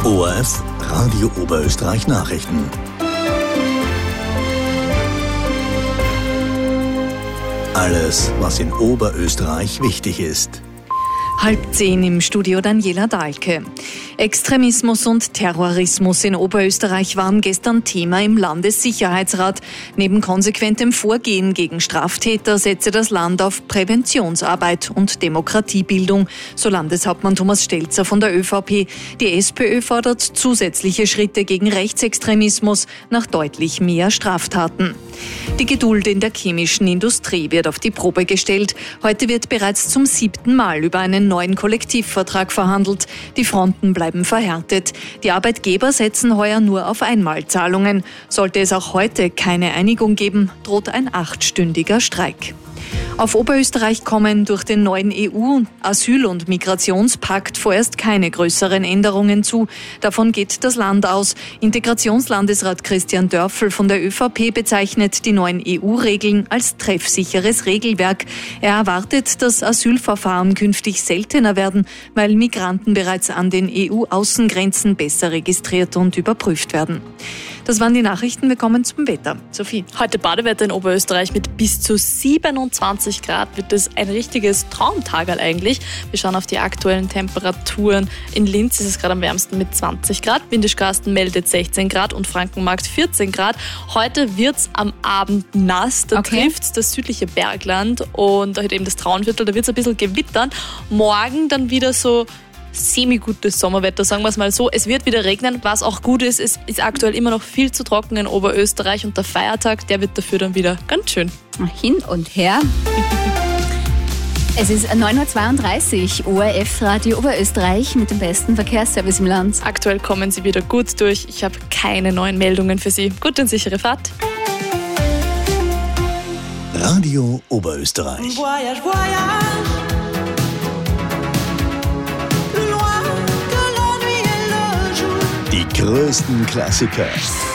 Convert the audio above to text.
ORF Radio Oberösterreich Nachrichten. Alles, was in Oberösterreich wichtig ist. 9:30 im Studio Daniela Dahlke. Extremismus und Terrorismus in Oberösterreich waren gestern Thema im Landessicherheitsrat. Neben konsequentem Vorgehen gegen Straftäter setze das Land auf Präventionsarbeit und Demokratiebildung, so Landeshauptmann Thomas Stelzer von der ÖVP. Die SPÖ fordert zusätzliche Schritte gegen Rechtsextremismus nach deutlich mehr Straftaten. Die Geduld in der chemischen Industrie wird auf die Probe gestellt. Heute wird bereits zum 7. Mal über einen neuen Kollektivvertrag verhandelt. Die Fronten bleiben verhärtet. Die Arbeitgeber setzen heuer nur auf Einmalzahlungen. Sollte es auch heute keine Einigung geben, droht ein 8-stündiger Streik. Auf Oberösterreich kommen durch den neuen EU-Asyl- und Migrationspakt vorerst keine größeren Änderungen zu. Davon geht das Land aus. Integrationslandesrat Christian Dörfel von der ÖVP bezeichnet die neuen EU-Regeln als treffsicheres Regelwerk. Er erwartet, dass Asylverfahren künftig seltener werden, weil Migranten bereits an den EU-Außengrenzen besser registriert und überprüft werden. Das waren die Nachrichten. Wir kommen zum Wetter. Sophie. Heute Badewetter in Oberösterreich mit bis zu 27 Grad. Wird es ein richtiges Traumtagerl eigentlich. Wir schauen auf die aktuellen Temperaturen. In Linz ist es gerade am wärmsten mit 20 Grad. Windischgarsten meldet 16 Grad und Frankenmarkt 14 Grad. Heute wird es am Abend nass. Da trifft es das südliche Bergland und heute eben das Traunviertel. Da wird es ein bisschen gewittern. Morgen dann wieder so semi-gutes Sommerwetter, sagen wir es mal so. Es wird wieder regnen, was auch gut ist. Es ist aktuell immer noch viel zu trocken in Oberösterreich und der Feiertag, der wird dafür dann wieder ganz schön. Hin und her. Es ist 9:32 Uhr, ORF Radio Oberösterreich mit dem besten Verkehrsservice im Land. Aktuell kommen Sie wieder gut durch. Ich habe keine neuen Meldungen für Sie. Gute und sichere Fahrt. Radio Oberösterreich. Voyage, voyage. Die größten Klassiker